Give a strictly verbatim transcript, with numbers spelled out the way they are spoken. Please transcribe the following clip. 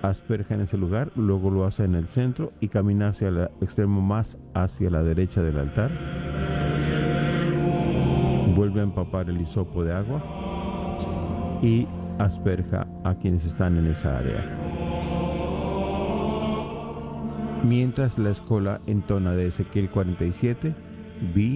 asperja en ese lugar, luego lo hace en el centro y camina hacia el extremo más hacia la derecha del altar. Vuelve a empapar el hisopo de agua y asperja a quienes están en esa área. Mientras la escola entona de Ezequiel cuarenta y siete, vi